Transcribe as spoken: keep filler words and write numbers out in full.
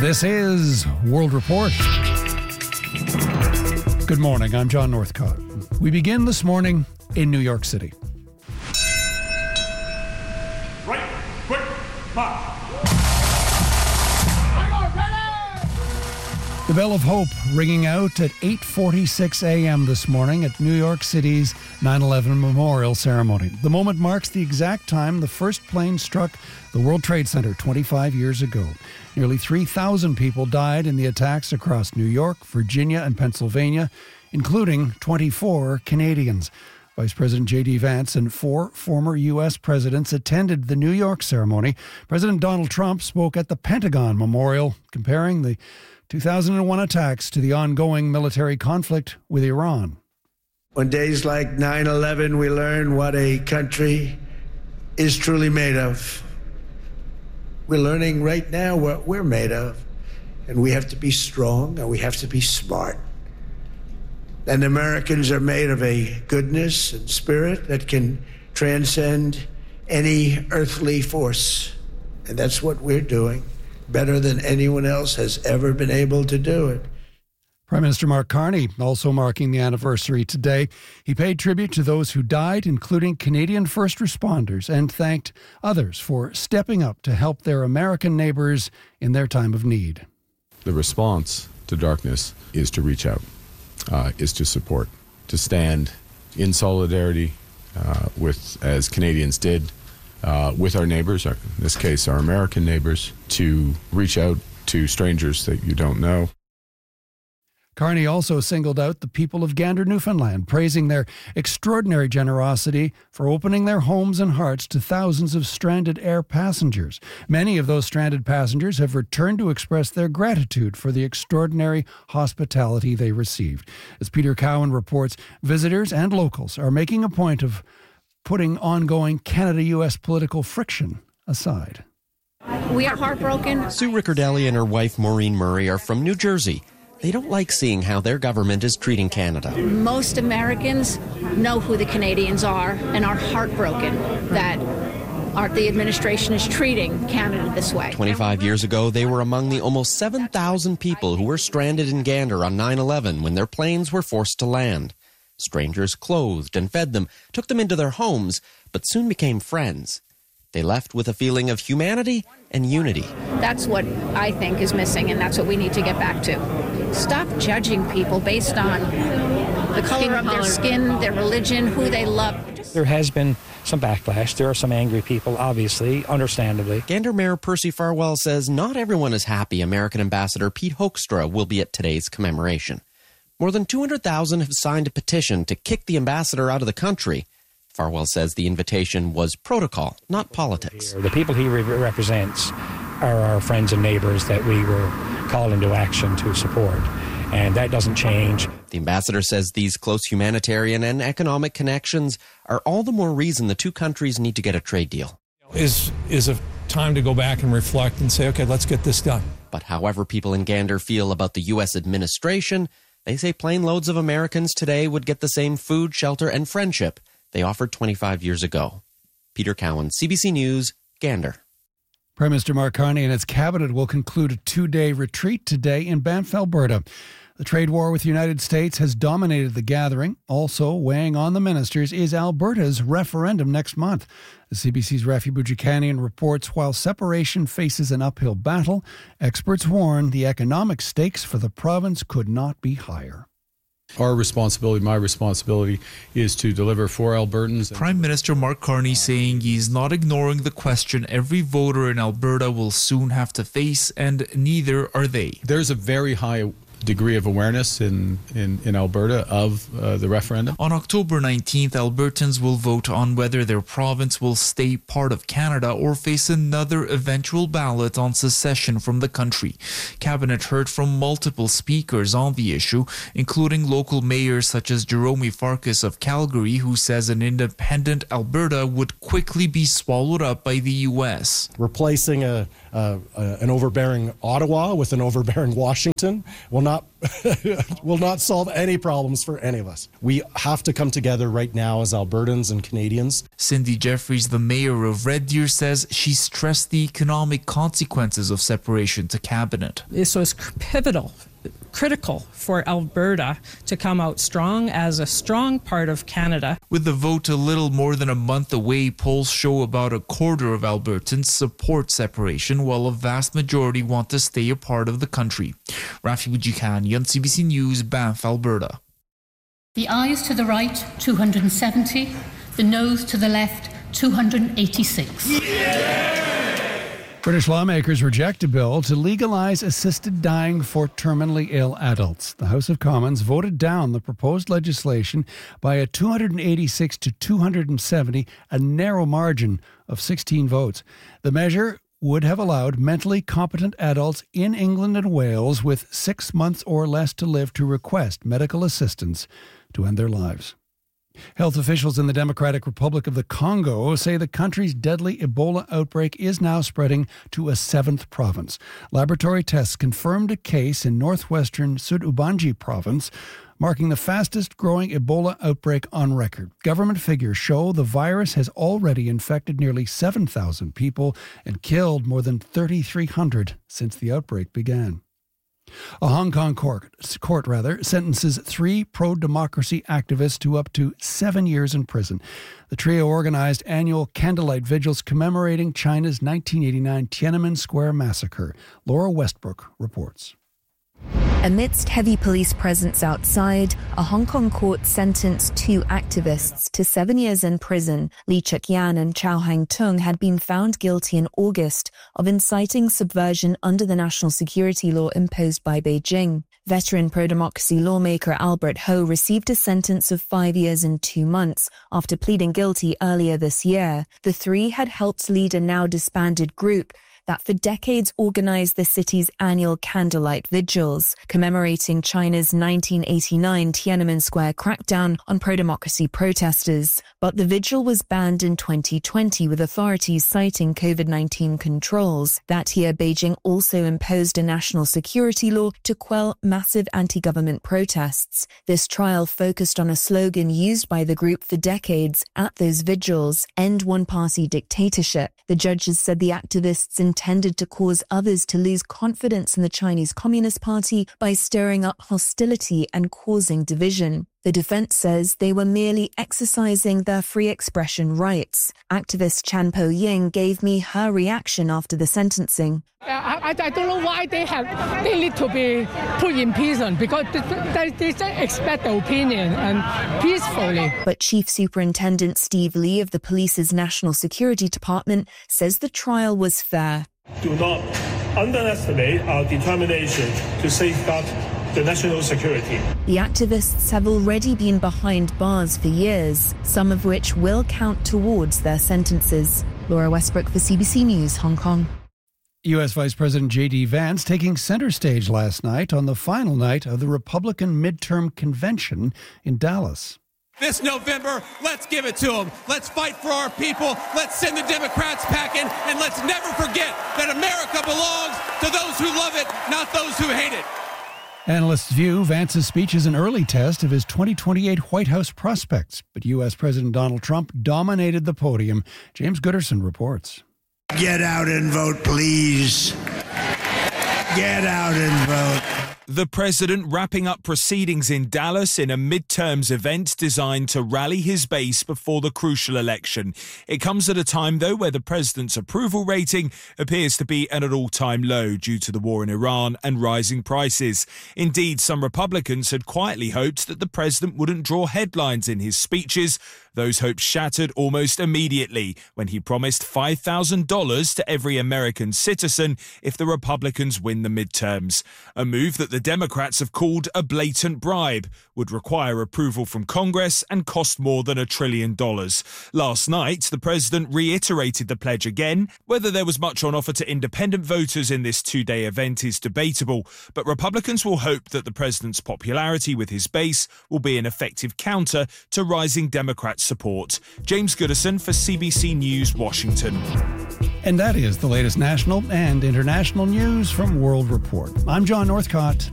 This is World Report. Good morning, I'm John Northcott. We begin this morning in New York City. Right, quick, march. The Bell of Hope ringing out at eight forty-six a.m. this morning at New York City's nine eleven Memorial Ceremony. The moment marks the exact time the first plane struck the World Trade Center twenty-five years ago. Nearly three thousand people died in the attacks across New York, Virginia, and Pennsylvania, including twenty-four Canadians. Vice President J D Vance and four former U S presidents attended the New York ceremony. President Donald Trump spoke at the Pentagon Memorial, comparing the two thousand one attacks to the ongoing military conflict with Iran. On days like nine eleven, we learn what a country is truly made of. We're learning right now what we're made of, and we have to be strong and we have to be smart. And Americans are made of a goodness and spirit that can transcend any earthly force. And that's what we're doing, better than anyone else has ever been able to do it. Prime Minister Mark Carney also marking the anniversary today. He paid tribute to those who died, including Canadian first responders, and thanked others for stepping up to help their American neighbours in their time of need. The response to darkness is to reach out, uh, is to support, to stand in solidarity uh, with, as Canadians did, uh, with our neighbours, our, in this case our American neighbours, to reach out to strangers that you don't know. Carney also singled out the people of Gander, Newfoundland, praising their extraordinary generosity for opening their homes and hearts to thousands of stranded air passengers. Many of those stranded passengers have returned to express their gratitude for the extraordinary hospitality they received. As Peter Cowan reports, visitors and locals are making a point of putting ongoing Canada-U S political friction aside. We are heartbroken. Sue Riccardelli and her wife Maureen Murray are from New Jersey. They don't like seeing how their government is treating Canada. Most Americans know who the Canadians are and are heartbroken that our, the administration is treating Canada this way. twenty-five years ago, they were among the almost seven thousand people who were stranded in Gander on nine eleven when their planes were forced to land. Strangers clothed and fed them, took them into their homes, but soon became friends. They left with a feeling of humanity and unity. That's what I think is missing, and that's what we need to get back to. Stop judging people based on the color of their skin, their religion, who they love. There has been some backlash. There are some angry people, obviously, understandably. Gander Mayor Percy Farwell says not everyone is happy American Ambassador Pete Hoekstra will be at today's commemoration. More than two hundred thousand have signed a petition to kick the ambassador out of the country. Farwell says the invitation was protocol, not politics. The people he re- represents are our friends and neighbours that we were called into action to support, and that doesn't change. The ambassador says these close humanitarian and economic connections are all the more reason the two countries need to get a trade deal. Is is a time to go back and reflect and say, okay, let's get this done. But however people in Gander feel about the U S administration, they say plane loads of Americans today would get the same food, shelter, and friendship they offered twenty-five years ago. Peter Cowan, C B C News, Gander. Prime Minister Mark Carney and his cabinet will conclude a two-day retreat today in Banff, Alberta. The trade war with the United States has dominated the gathering. Also weighing on the ministers is Alberta's referendum next month. The C B C's Rafi Boudjikanian reports while separation faces an uphill battle, experts warn the economic stakes for the province could not be higher. Our responsibility, my responsibility, is to deliver for Albertans. Prime Minister Mark Carney saying he's not ignoring the question every voter in Alberta will soon have to face, and neither are they. There's a very high degree of awareness in, in, in Alberta of uh, the referendum. On October nineteenth, Albertans will vote on whether their province will stay part of Canada or face another eventual ballot on secession from the country. Cabinet heard from multiple speakers on the issue, including local mayors such as Jerome Farkas of Calgary, who says an independent Alberta would quickly be swallowed up by the U S. Replacing a uh, uh, an overbearing Ottawa with an overbearing Washington will not will not solve any problems for any of us. We have to come together right now as Albertans and Canadians. Cindy Jeffries, the mayor of Red Deer, says she stressed the economic consequences of separation to Cabinet. This was pivotal, critical for Alberta to come out strong as a strong part of Canada. With the vote a little more than a month away, polls show about a quarter of Albertans support separation, while a vast majority want to stay a part of the country. Rafi Boudjikani on C B C News, Banff, Alberta. The ayes to the right, two hundred seventy. The noes to the left, two hundred eighty-six. Yeah! British lawmakers reject a bill to legalize assisted dying for terminally ill adults. The House of Commons voted down the proposed legislation by a two hundred eighty-six to two hundred seventy, a narrow margin of sixteen votes. The measure would have allowed mentally competent adults in England and Wales with six months or less to live to request medical assistance to end their lives. Health officials in the Democratic Republic of the Congo say the country's deadly Ebola outbreak is now spreading to a seventh province. Laboratory tests confirmed a case in northwestern Sud-Ubangi province, marking the fastest growing Ebola outbreak on record. Government figures show the virus has already infected nearly seven thousand people and killed more than thirty-three hundred since the outbreak began. A Hong Kong court, court rather, sentences three pro-democracy activists to up to seven years in prison. The trio organized annual candlelight vigils commemorating China's nineteen eighty-nine Tiananmen Square massacre. Laura Westbrook reports. Amidst heavy police presence outside, a Hong Kong court sentenced two activists to seven years in prison. Lee Chuk-yan and Chow Hang-tung had been found guilty in August of inciting subversion under the national security law imposed by Beijing. Veteran pro-democracy lawmaker Albert Ho received a sentence of five years and two months after pleading guilty earlier this year. The three had helped lead a now disbanded group that for decades organized the city's annual candlelight vigils, commemorating China's nineteen eighty-nine Tiananmen Square crackdown on pro-democracy protesters. But the vigil was banned in twenty twenty, with authorities citing COVID nineteen controls. That year, Beijing also imposed a national security law to quell massive anti-government protests. This trial focused on a slogan used by the group for decades at those vigils: end one-party dictatorship. The judges said the activists intended to cause others to lose confidence in the Chinese Communist Party by stirring up hostility and causing division. The defense says they were merely exercising their free expression rights. Activist Chan Po-ying gave me her reaction after the sentencing. I, I don't know why they have they need to be put in prison, because they, they, they expect the opinion and peacefully. But Chief Superintendent Steve Lee of the police's National Security Department says the trial was fair. Do not underestimate our determination to safeguard the national security. The activists have already been behind bars for years, some of which will count towards their sentences. Laura Westbrook for C B C News, Hong Kong. U S Vice President J D Vance taking center stage last night on the final night of the Republican midterm convention in Dallas. This November, let's give it to them. Let's fight for our people. Let's send the Democrats packing, and let's never forget that America belongs to those who love it, not those who hate it. Analysts view Vance's speech as an early test of his twenty twenty-eight White House prospects, but U S President Donald Trump dominated the podium. James Gooderson reports. Get out and vote, please. Get out and vote. The president wrapping up proceedings in Dallas in a midterms event designed to rally his base before the crucial election. It comes at a time, though, where the president's approval rating appears to be at an all-time low due to the war in Iran and rising prices. Indeed, some Republicans had quietly hoped that the president wouldn't draw headlines in his speeches. Those hopes shattered almost immediately when he promised five thousand dollars to every American citizen if the Republicans win the midterms. A move that the Democrats have called a blatant bribe, would require approval from Congress and cost more than a trillion dollars. Last night, the president reiterated the pledge again. Whether there was much on offer to independent voters in this two-day event is debatable, but Republicans will hope that the president's popularity with his base will be an effective counter to rising Democrat support. James Gooderson for C B C News, Washington. And that is the latest national and international news from World Report. I'm John Northcott.